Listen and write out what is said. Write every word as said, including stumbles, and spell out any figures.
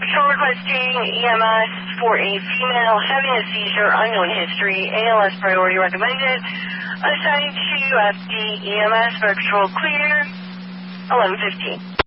Patrol requesting E M S for a female having a seizure, unknown history, A L S priority recommended. Assigned to F D E M S for Patrol clear, eleven fifteen.